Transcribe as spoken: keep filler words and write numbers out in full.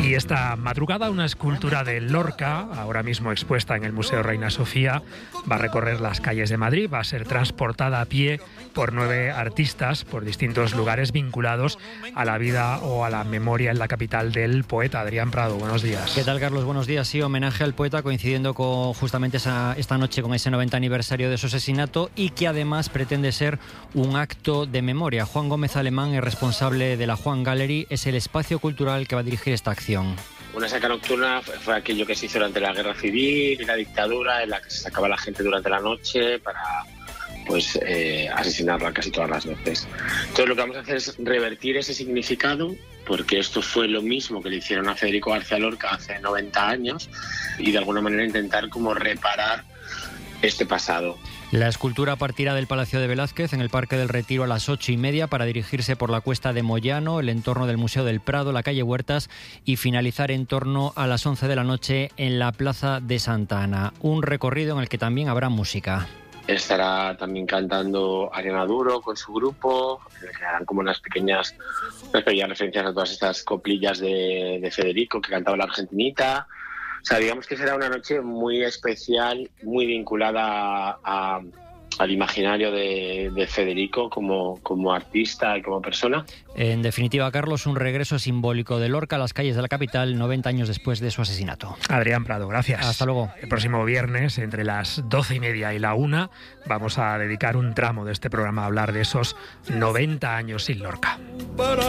Y esta madrugada una escultura de Lorca, ahora mismo expuesta en el Museo Reina Sofía, va a recorrer las calles de Madrid, va a ser transportada a pie por nueve artistas por distintos lugares vinculados a la vida o a la memoria en la capital del poeta. Adrián Prado, buenos días. ¿Qué tal, Carlos? Buenos días. Sí, homenaje al poeta coincidiendo con justamente esa, esta noche con ese noventa aniversario de su asesinato, y que además pretende ser un acto de memoria. Juan Gómez Alemán, el responsable de la Juan Gallery, es el espacio cultural que va a dirigir esta acción. Una saca nocturna fue aquello que se hizo durante la Guerra Civil y la dictadura, en la que se sacaba a la gente durante la noche para pues eh, asesinarla casi todas las noches. Entonces lo que vamos a hacer es revertir ese significado, porque esto fue lo mismo que le hicieron a Federico García Lorca hace noventa años, y de alguna manera intentar como reparar este pasado. La escultura partirá del Palacio de Velázquez en el Parque del Retiro a las ocho y media para dirigirse por la Cuesta de Moyano, el entorno del Museo del Prado, la calle Huertas, y finalizar en torno a las once de la noche en la Plaza de Santa Ana. Un recorrido en el que también habrá música. Estará también cantando Ariana Duro con su grupo, que harán como unas pequeñas, unas pequeñas referencias a todas estas coplillas de, de Federico que cantaba la argentinita. O sea, digamos que será una noche muy especial, muy vinculada a, a, al imaginario de, de Federico como, como artista y como persona. En definitiva, Carlos, un regreso simbólico de Lorca a las calles de la capital noventa años después de su asesinato. Adrián Prado, gracias. Hasta luego. El próximo viernes, entre las doce y media y la una, vamos a dedicar un tramo de este programa a hablar de esos noventa años sin Lorca.